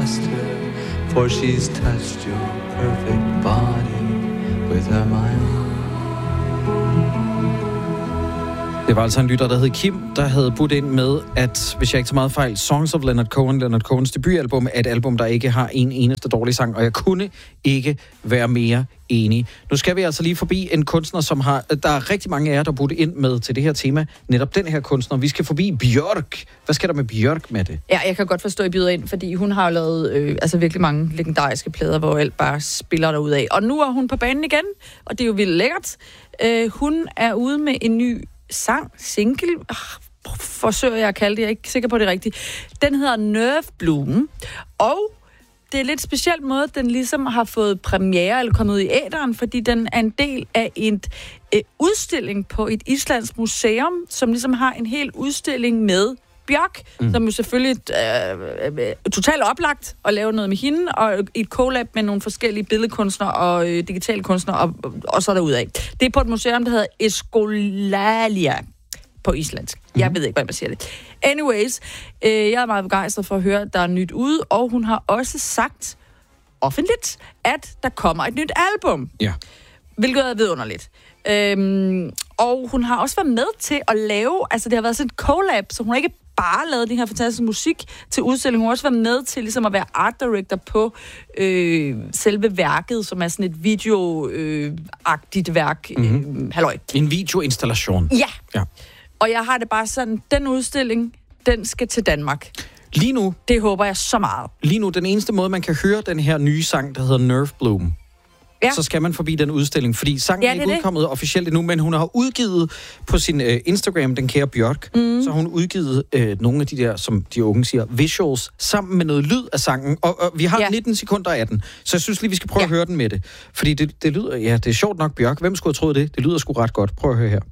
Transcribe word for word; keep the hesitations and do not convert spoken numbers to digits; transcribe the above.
trust her, for she's touched your perfect body with her mind. Det var altså en lytter, der hed Kim, der havde budt ind med, at hvis jeg ikke så meget fejl, Songs of Leonard Cohen, Leonard Cohens debutalbum, er et album, der ikke har en eneste dårlig sang, og jeg kunne ikke være mere enig. Nu skal vi altså lige forbi en kunstner, som har, der er rigtig mange af jer, der budt ind med til det her tema, netop den her kunstner. Vi skal forbi Bjørk. Hvad skal der med Bjørk med det? Ja, jeg kan godt forstå, at I byder ind, fordi hun har jo lavet øh, altså virkelig mange legendariske plader, hvor alt bare spiller derud af. Og nu er hun på banen igen, og det er jo vildt lækkert. Øh, hun er ude med en ny sang, single, oh, forsøger jeg at kalde det, jeg er ikke sikker på det rigtigt. Den hedder Nerve Bloom, og det er en lidt speciel måde, den ligesom har fået premiere, eller kommet ud i æteren, fordi den er en del af en øh, udstilling på et islandsk museum, som ligesom har en hel udstilling med Bjørk, mm. som jo selvfølgelig øh, øh, totalt oplagt at lave noget med hende, og et collab med nogle forskellige billedkunstnere og øh, digitale kunstnere, og, og så derudad. Det er på et museum, der hedder Eskolalia på islandsk. Mm. Jeg ved ikke, hvad man siger det. Anyways, øh, jeg er meget begejstret for at høre, at der er nyt ude, og hun har også sagt offentligt, at der kommer et nyt album. Ja. Hvilket er vidunderligt. Øhm, og hun har også været med til at lave, altså det har været sådan et collab, så hun har ikke bare lavet den her fantastiske musik til udstillingen. Hun har også været med til ligesom at være art director på øh, selve værket, som er sådan et video-agtigt øh, værk. Mm-hmm. Øh, halløj. En videoinstallation. Ja. ja. Og jeg har det bare sådan, den udstilling, den skal til Danmark. Lige nu. Det håber jeg så meget. Lige nu, den eneste måde, man kan høre den her nye sang, der hedder Nerve Bloom, ja. Så skal man forbi den udstilling, fordi sangen ja, er ikke det. udkommet officielt endnu, men hun har udgivet på sin øh, Instagram, den kære Bjørk, mm. så har hun udgivet øh, nogle af de der, som de unge siger, visuals, sammen med noget lyd af sangen, og, og vi har ja. nitten sekunder af den, så jeg synes lige, vi skal prøve ja. at høre den med det, fordi det, det lyder, ja, det er sjovt nok Bjørk, hvem skulle have troet det? Det lyder sgu ret godt, prøv at høre her.